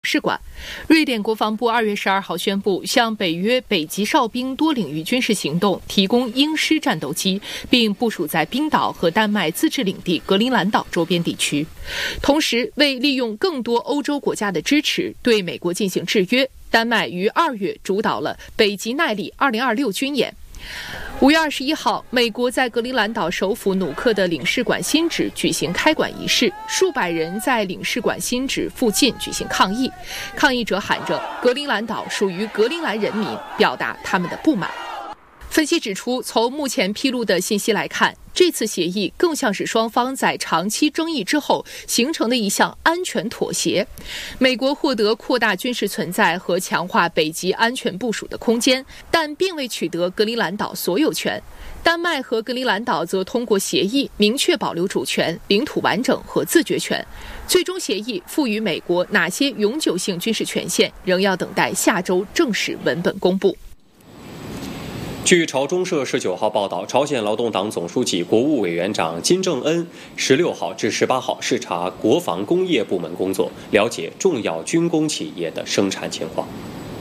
事馆。瑞典国防部2月12号宣布，向北约北极哨兵多领域军事行动提供鹰狮战斗机，并部署在冰岛和丹麦自治领地格陵兰岛周边地区。同时，为利用更多欧洲国家的支持，对美国进行制约，丹麦于2月主导了北极耐力2026军演。5月21号，美国在格陵兰岛首府努克的领事馆新址举行开馆仪式，数百人在领事馆新址附近举行抗议，抗议者喊着“格陵兰岛属于格陵兰人民”，表达他们的不满。分析指出，从目前披露的信息来看，这次协议更像是双方在长期争议之后形成的一项安全妥协。美国获得扩大军事存在和强化北极安全部署的空间，但并未取得格陵兰岛所有权。丹麦和格陵兰岛则通过协议明确保留主权、领土完整和自决权。最终协议赋予美国哪些永久性军事权限，仍要等待下周正式文本公布。 据朝中社19号报道，朝鲜劳动党总书记、国务委员长金正恩16号至18号视察国防工业部门工作，了解重要军工企业的生产情况。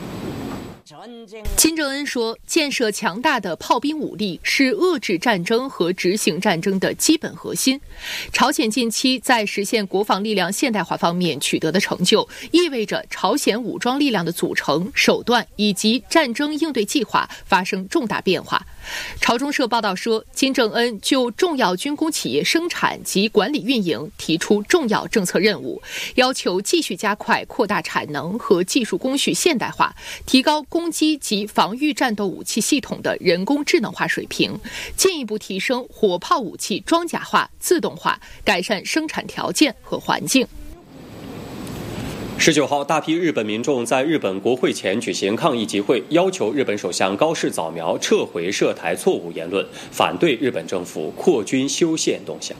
金正恩说，建设强大的炮兵武力是遏制战争和执行战争的基本核心。朝鲜近期在实现国防力量现代化方面取得的成就，意味着朝鲜武装力量的组成、手段以及战争应对计划发生重大变化。朝中社报道说，金正恩就重要军工企业生产及管理运营提出重要政策任务，要求继续加快扩大产能和技术工序现代化，提高攻击及防御战斗武器系统的人工智能化水平，进一步提升火炮武器装甲化、自动化，改善生产条件和环境。 19号，大批日本民众在日本国会前举行抗议集会，要求日本首相高市早苗撤回涉台错误言论，反对日本政府扩军修宪动向。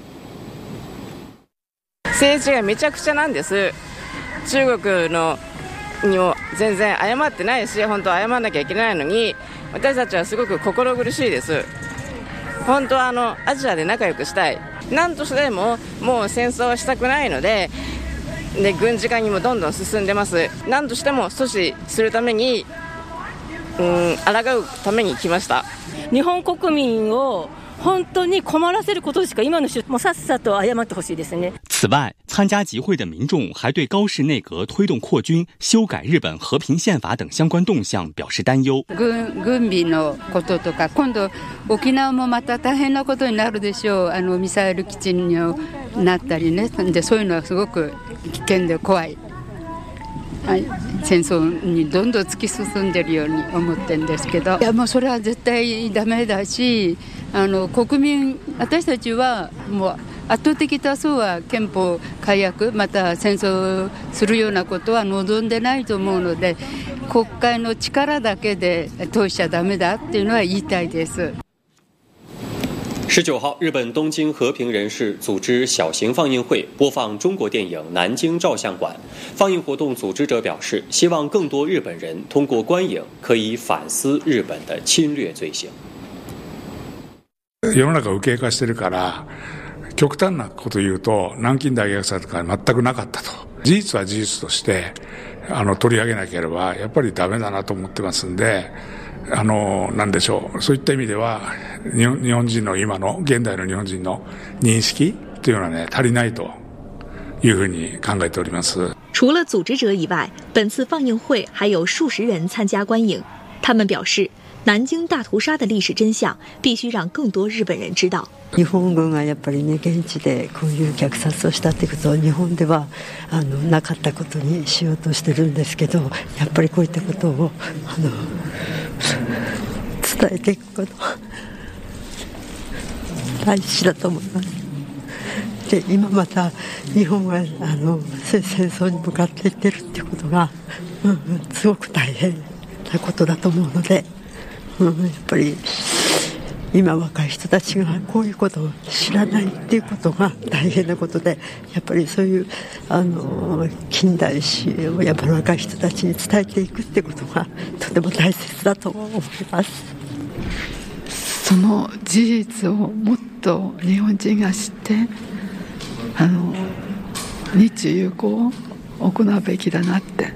政治がめちゃくちゃなんです。中国のにも全然謝ってないし、本当は謝らなきゃいけないのに、私たちはすごく心苦しいです。本当はアジアで仲良くしたい。何としてももう戦争はしたくないので。で軍事化にもどんどん進んでます。何としても阻止するために、抗うために来ました。 日本国民を本当に困らせることしか今のもうさっさと謝ってほしいですね。 此外，参加集会的民众还对高市内阁推动扩军、修改日本和平宪法等相关動向表示担忧。 軍備のこととか、今度沖縄もまた大変なことになるでしょう。ミサイル基地になったりね。でそういうのはすごく危険で怖い。戦争にどんどん突き進んでいるように思ってるんですけど、いやもうそれは絶対ダメだし、国民私たちはもう圧倒的多数は憲法改悪また戦争するようなことは望んでないと思うので、国会の力だけで通しちゃダメだっていうのは言いたいです。 19号，日本东京和平人士组织小型放映会，播放中国电影《南京照相馆》。放映活动组织者表示，希望更多日本人通过观影可以反思日本的侵略罪行。 世の中受け入れしてるから、極端なこと言うと南京大虐殺とか全くなかったと。事実は事実として取り上げなければやっぱりダメだなと思ってますんで。なんでしょう。そういった意味では日本人の今の現代の日本人の認識というのはね足りないというふうに考えております。 除了组织者以外，本次放映会还有数十人参加观影。他们表示，南京大屠杀的历史真相必须让更多日本人知道。 日本軍がやっぱりね現地でこういう虐殺をしたってことを日本ではなかったことにしようとしてるんですけど、やっぱりこういったことを伝えていくこと大事だと思います。で今また日本が戦争に向かっていってるっていうことが、すごく大変なことだと思うので、やっぱり今若い人たちがこういうことを知らないっていうことが大変なことで、やっぱりそういう近代史をやっぱり若い人たちに伝えていくってことがとても大切だと思います。 その事実をもっと日本人が知って日中友好を行うべきだなって